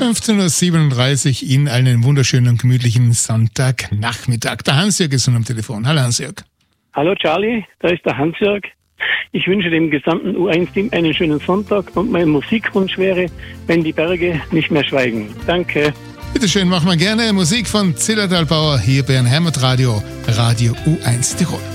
15.37 Uhr, Ihnen einen wunderschönen und gemütlichen Sonntagnachmittag. Der Hans-Jörg ist nun am Telefon. Hallo Hans-Jörg. Hallo Charlie, da ist der Hans-Jörg. Ich wünsche dem gesamten U1-Team einen schönen Sonntag und mein Musikwunsch wäre, wenn die Berge nicht mehr schweigen. Danke. Bitte schön, machen wir gerne Musik von Zillertal Bauer hier bei Heimatradio, Radio U1 Tirol.